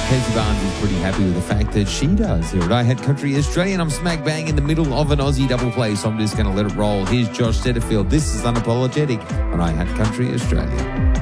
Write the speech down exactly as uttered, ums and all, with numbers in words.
Casey Barnes is pretty happy with the fact that she does here at I Had Country Australian. I'm smack bang in the middle of an Aussie double play, so I'm just going to let it roll. Here's Josh Setterfield. This is Unapologetic on I Had Country Australia.